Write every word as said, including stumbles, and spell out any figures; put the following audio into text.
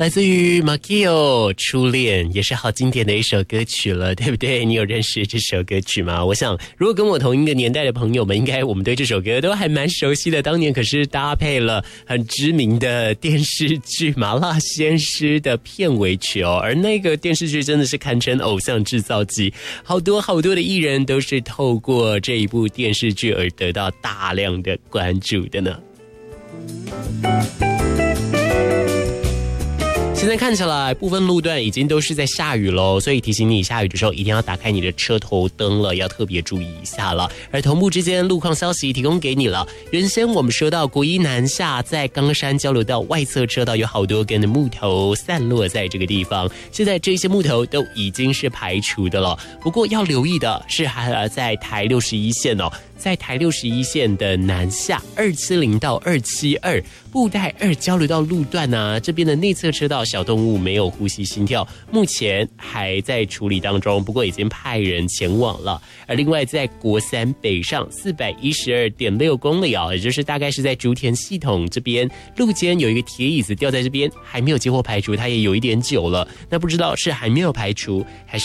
来自于 Makio 初恋，也是好经典的一首歌曲了，对不对？你有认识这首歌曲吗？我想如果跟我同一个年代的朋友们，应该我们对这首歌都还蛮熟悉的，当年可是搭配了很知名的电视剧《麻辣鲜师》的片尾曲哦，而那个电视剧真的是堪称偶像制造机，好多好多的艺人都是透过这一部电视剧而得到大量的关注的呢。现在看起来部分路段已经都是在下雨咯，所以提醒你下雨的时候一定要打开你的车头灯了，要特别注意一下了。而同步之间路况消息提供给你了，原先我们说到国一南下在冈山交流道外侧车道有好多根的木头散落在这个地方，现在这些木头都已经是排除的了。不过要留意的是还在台六十一线哦，在台六十一线的南下二七零到二七二布袋二交流道路段啊，这边的内侧车道小动物没有呼吸心跳，目前还在处理当中，不过已经派人前往了。而另外在国三北上四百一十二点六公里啊，也就是大概是在竹田系统这边路肩有一个铁椅子掉在这边，还没有接获排除，它也有一点久了，那不知道是还没有排除还是